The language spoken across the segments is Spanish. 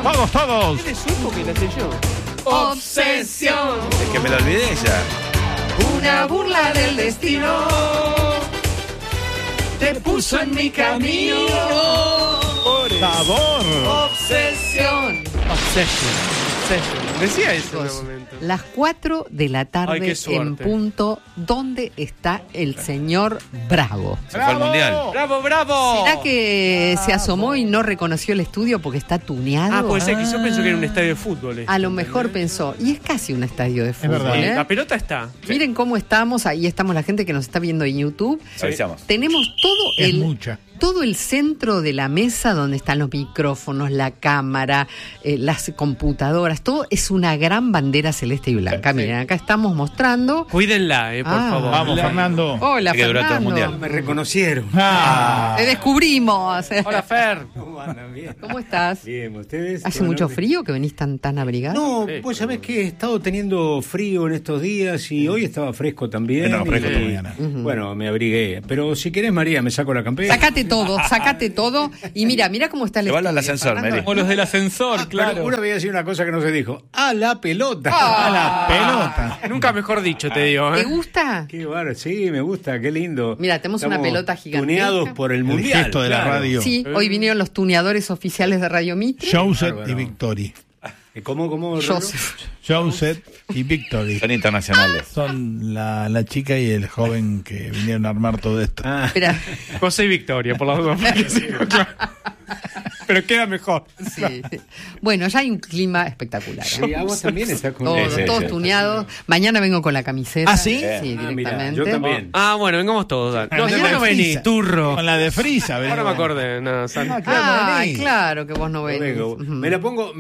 Todos. ¿Qué le supo que la sé yo? Obsesión. Es que me lo olvidé ya. Una burla del destino te puso en mi camino. Sabor. Obsesión. Obsession. Decía eso en un Chicos, momento. las 4 de la Ay, tarde qué suerte. en punto. ¿Dónde está el señor Bravo? Se fue al mundial. ¡Bravo, bravo! ¿Será que se asomó y no reconoció el estudio porque está tuneado? Ah, puede ser que yo pensé que era un estadio de fútbol. A lo mejor pensó. Y es casi un estadio de fútbol. verdad. ¿eh? La pelota está. Miren cómo estamos. Ahí estamos la gente que nos está viendo en YouTube. Avisamos. Tenemos Es mucha. todo el centro de la mesa donde están los micrófonos, la cámara, las computadoras, todo es una gran bandera celeste y blanca. Miren, acá estamos mostrando. Cuídenla, por Ah. favor. Vamos, Fernando. Hola, Hay que durar todo el Fernando. mundial. Me reconocieron. Te descubrimos. Hola, Fer. ¿Cómo andan? Bien. ¿Cómo estás? Bien, ¿ustedes? ¿Hace ¿Todo en mucho orden? frío que venís tan abrigado? No, Sí, pues sabés que he estado teniendo frío en estos días y hoy estaba fresco también. No, fresco y- esta mañana. Bueno, me abrigué. Pero si querés, María, me saco la campera. Sácate todo. Y mira cómo está el Llévalo al estudio. ascensor, Fernando. Mary. Como los del ascensor, Pero claro. una vez decir una cosa que no se dijo. ¡A la pelota! A la pelota. Nunca mejor dicho, te digo. ¿Te gusta? Qué bárbaro, sí, me gusta, qué lindo. Mira, tenemos una pelota gigantesca. Tuneados por el mundial. gesto de la claro. radio. Sí, hoy vinieron los tuneadores oficiales de Radio Mitre. Showset Bárbaro. y Victory. ¿Cómo, Rolo? Joseph. Showset y Victory. Son internacionales. Son la chica y el joven que vinieron a armar todo esto. Ah, Espera, José y Victoria, por las dos. porque sí, claro. Pero queda mejor. sí. Bueno, ya hay un clima espectacular. ¿eh? sí, a vos también estás con Todos, Sí, todos sí. tuneados. Mañana vengo con la camiseta. ¿Ah, sí? Sí, Ah, mira, directamente. yo también. Ah, bueno, vengamos todos. Dale. No, Mañana no venís, Frisa. turro. Con la de Frisa. Ahora venimos. me acordé. No, Santi. Ay, claro que vos no No venís. vengo. Ujú. Me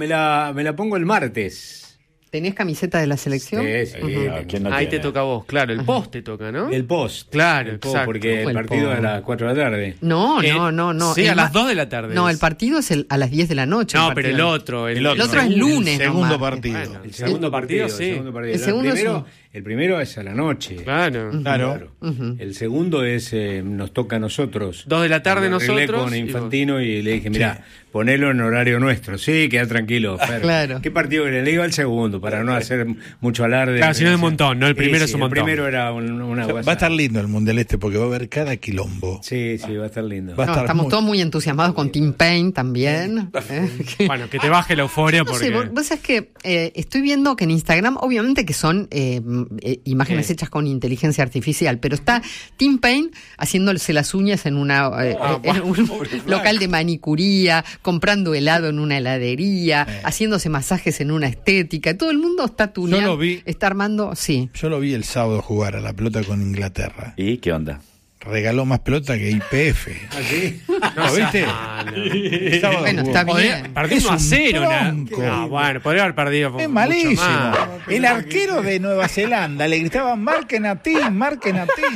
la pongo el martes. ¿Tenés camiseta de la selección? Sí, sí. ¿Quién no Ahí te tiene? toca a vos, claro. El post te toca, ¿no? El post. Claro, El post, exacto. porque ¿Cómo el el partido post? es a las 4 de la tarde. No. Sí, a El las ma- 2 de la tarde. No, es. el partido es a las 10 de la noche. No, el pero partido. el otro. El otro. El otro es lunes Segundo nomás. partido. Bueno, El segundo partido, sí. el segundo partido. El segundo es el primero es a la noche. Claro. Claro. El segundo es nos toca a nosotros. 2 de la tarde Lo arreglé nosotros, con y Infantino y le dije, mira, ponelo en horario nuestro. Sí, queda tranquilo, Fer. Claro. ¿Qué partido que le digo al segundo? Para no hacer mucho alarde. Claro, si no es un montón, ¿no? El primero es un montón. El primero era una Va a estar lindo el mundial este porque va a haber cada quilombo. Sí, va a estar lindo. Va a No, estar estamos muy- todos muy entusiasmados con Tim Payne también. Que- Bueno, que te baje la euforia no porque... sé, vos sabés que estoy viendo que en Instagram, obviamente que son imágenes hechas con inteligencia artificial, pero está Tim Payne haciéndose las uñas en en un local de manicuría, comprando helado en una heladería, haciéndose masajes en una estética. Todo el mundo está tuneando, lo vi. está armando, sí. Yo lo vi el sábado jugar a la pelota con Inglaterra. ¿Y qué onda? Regaló más pelota que IPF. ¿Así? ¿Lo viste? no. El sábado Bueno, jugó. está Podría- bien. Perdió Es 1 a un 0. tronco. No, bueno, podría haber perdido. Es mucho malísimo. más. El arquero de Nueva Zelanda le gritaban marquen a Tim, marquen a Tim.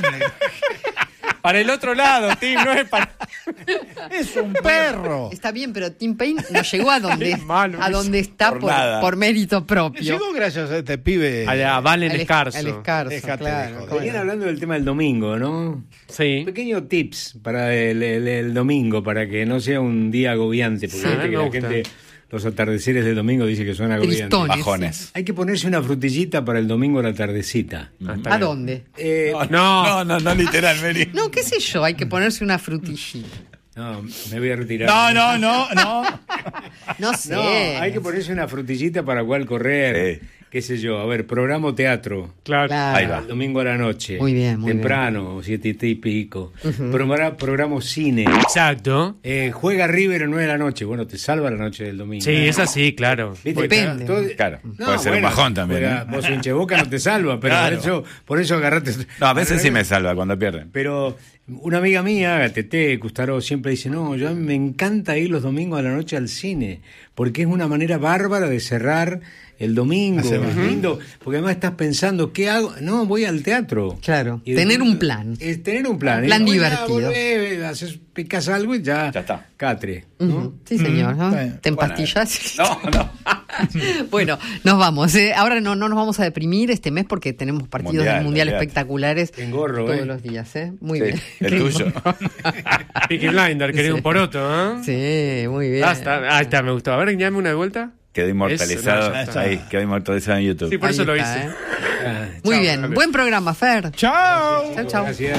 Para el otro lado, Tim, no es para... Es un perro. Está bien, pero Tim Payne no llegó a donde, Qué malo a donde está por nada. por mérito propio. Llegó gracias a este pibe. A Valen Al Escarzo. al Escarzo, Déjate claro. de joder. ¿Cómo Venían no? hablando del tema del domingo, ¿no? Sí. Pequeño tips para el domingo, para que no sea un día agobiante, porque Sí, viste me que la gusta. gente, los atardeceres del domingo dice que son agobiantes. Tristones. Bajones. Hay que ponerse una frutillita para el domingo a la tardecita. Está ¿A bien. dónde? No. No, literal, Mary. No, qué sé yo, hay que ponerse una frutillita. No, me voy a retirar. No sé. No, hay que ponerse una frutillita para cual correr. Sí. Qué sé yo, a ver, programo teatro. Claro. Claro. Ahí va. El domingo a la noche. Muy bien, muy temprano, 7:30. Programo cine. Exacto. Juega River a 9 de la noche. Bueno, te salva la noche del domingo. Sí, es así, claro. ¿Viste? Depende. Claro, puede ser un bajón también, juega- ¿eh? Vos hinche boca no te salva, pero Claro. por eso agarrate. No, a veces sí me salva cuando pierden. Pero una amiga mía, Tete Custaró, siempre dice, no, yo a mí me encanta ir los domingos a la noche al cine, porque es una manera bárbara de cerrar el domingo, Hacer- es lindo, porque además estás pensando, ¿qué hago? No, voy al teatro. Claro, Y tener después- un plan. Es tener un plan. Un plan Y después divertido. haces, picas algo y ya Ya está. catre. ¿no? Ujú. Sí, señor. ¿no? Está bien. ¿Te empastillas? No. Bueno, nos vamos. Ahora no nos vamos a deprimir este mes porque tenemos partidos del Mundial espectaculares todos los días. Muy bien. El tuyo. Peaky Blinder, querido un poroto, ¿eh? Sí, muy bien. Ahí está, me gustó. A ver, llame una de vuelta. Quedó inmortalizado. Eso, Ahí, quedó inmortalizado en YouTube. Sí, por eso lo hice. Muy bien. Buen programa, Fer. Chao. Chao. Gracias.